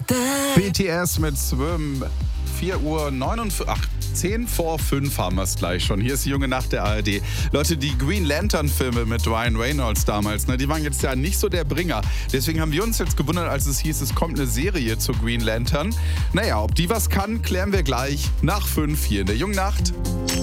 BTS mit Swim. 10 vor 5 haben wir es gleich schon. Hier ist die junge Nacht der ARD. Leute, die Green Lantern-Filme mit Ryan Reynolds damals, die waren jetzt ja nicht so der Bringer. Deswegen haben wir uns jetzt gewundert, als es hieß, es kommt eine Serie zu Green Lantern. Naja, ob die was kann, klären wir gleich nach 5 hier in der jungen Nacht.